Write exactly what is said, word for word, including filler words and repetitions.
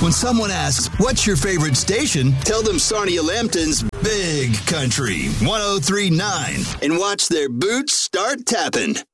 When someone asks, what's your favorite station? Tell them Sarnia Lambton's Big Country one oh three point nine and watch their boots start tapping.